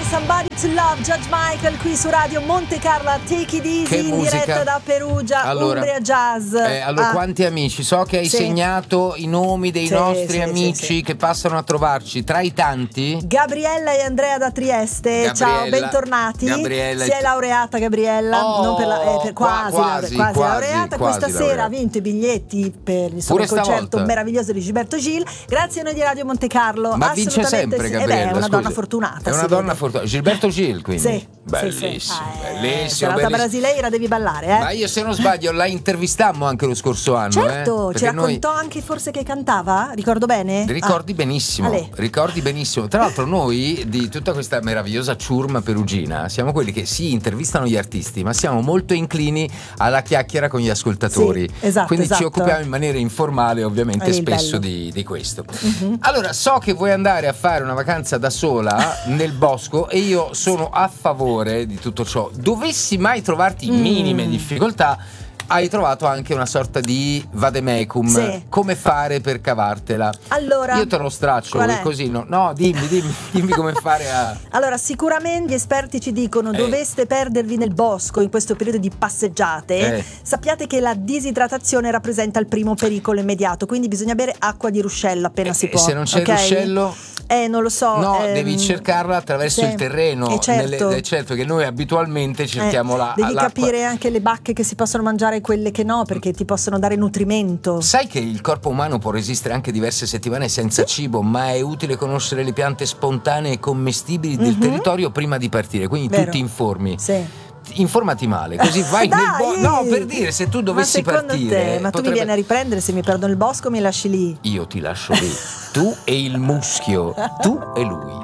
Somebody to Love, George Michael qui su Radio Monte Carlo, Take It Easy, Che in musica. diretta da Perugia, Allora, Umbria Jazz. Quanti amici? So che hai Sì. segnato i nomi dei Sì, nostri sì, amici sì. che passano a trovarci. Tra i tanti, Gabriella e Andrea da Trieste, ciao, Gabriella, bentornati. Gabriella. Si è laureata Gabriella, Oh, non per quasi quasi laureata. Questa quasi sera laureata. ha vinto i biglietti per il Pure concerto stavolta. meraviglioso di Gilberto Gil. Grazie a noi di Radio Monte Carlo. Ma vince Assolutamente sempre sì. Gabriella. È una scusi. donna fortunata. È una si donna vede. fortunata. Gilberto Gil, quindi. Sì, Bellissimo, sì. bellissimo. Serata bellissimo. brasileira, devi ballare, Ma io, se non sbaglio, la intervistammo anche lo scorso anno. Certo, ci Perché noi... raccontò anche forse che cantava, ricordo bene? Ricordi benissimo, Ale. ricordi benissimo. Tra l'altro noi di tutta questa meravigliosa ciurma perugina siamo quelli che sì, intervistano gli artisti, ma siamo molto inclini alla chiacchiera con gli ascoltatori. Sì, esatto, Quindi ci esatto. occupiamo in maniera informale ovviamente È il spesso bello. di questo. Mhm. Allora, so che vuoi andare a fare una vacanza da sola nel bosco e io sono a favore di tutto ciò. Dovessi mai trovarti in minime difficoltà, hai trovato anche una sorta di vademecum. Sì. Come fare per cavartela? Allora, Io te lo straccio qual è? così, no, dimmi come fare a... Allora, sicuramente gli esperti ci dicono doveste perdervi nel bosco in questo periodo di passeggiate, sappiate che la disidratazione rappresenta il primo pericolo immediato, quindi bisogna bere acqua di ruscello appena si può. Se non c'è ok? il ruscello... Non lo so. No, devi cercarla attraverso sì. il terreno. Certo. Certo che noi abitualmente cerchiamo devi l'acqua. capire anche le bacche che si possono mangiare e quelle che no, perché ti possono dare nutrimento. Sai che il corpo umano può resistere anche diverse settimane senza cibo, ma è utile conoscere le piante spontanee e commestibili del territorio prima di partire, quindi Vero. tu ti informi. Sì. Informati male, così vai Dai! nel bosco. No, per dire, se tu dovessi ma secondo partire, te, ma tu mi vieni a riprendere se mi perdo nel bosco o mi lasci lì? io ti lascio lì, tu e il muschio, tu e lui.